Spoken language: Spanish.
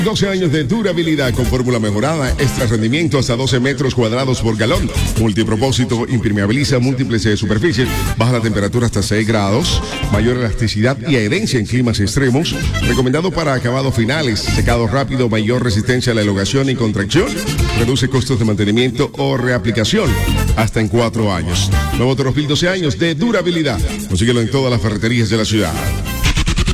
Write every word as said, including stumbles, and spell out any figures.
doce años de durabilidad con fórmula mejorada, extra rendimiento hasta doce metros cuadrados por galón. Multipropósito, impermeabiliza múltiples eh, superficies, baja la temperatura hasta seis grados, mayor elasticidad y adherencia en climas extremos. Recomendado para acabados finales, secado rápido, mayor resistencia a la elongación y contracción. Reduce costos de mantenimiento o reaplicación hasta en cuatro años. Nuevo Torospil, doce años de durabilidad. Consíguelo en todas las ferreterías de la ciudad.